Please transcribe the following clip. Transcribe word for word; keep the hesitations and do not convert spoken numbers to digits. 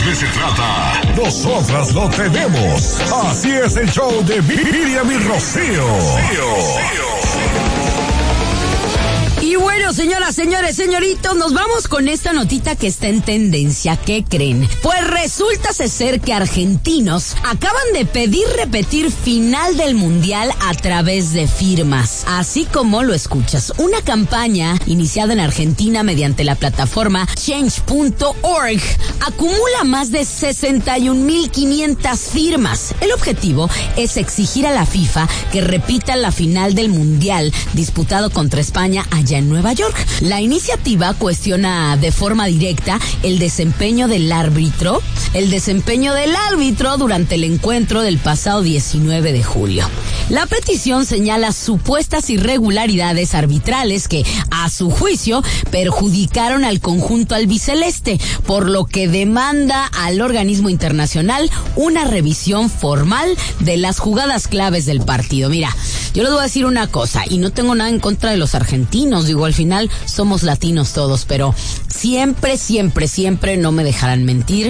que se trata, nosotras lo tenemos. Así es el show de Miriam y Rocío. Y bueno, señoras, señores, señoritos, nos vamos con esta notita que está en tendencia. ¿Qué creen? Pues resulta ser que argentinos acaban de pedir repetir final del mundial a través de firmas. Así como lo escuchas, una campaña iniciada en Argentina mediante la plataforma change punto org acumula más de sesenta y un mil quinientas firmas. El objetivo es exigir a la FIFA que repita la final del mundial disputado contra España allá en Nueva York. La iniciativa cuestiona de forma directa el desempeño del árbitro, el desempeño del árbitro durante el encuentro del pasado diecinueve de julio. La petición señala supuestas irregularidades arbitrales que, a su juicio, perjudicaron al conjunto albiceleste, por lo que demanda al organismo internacional una revisión formal de las jugadas claves del partido. Mira, yo les voy a decir una cosa, y no tengo nada en contra de los argentinos, digo, al final somos latinos todos, pero siempre, siempre, siempre no me dejarán mentir.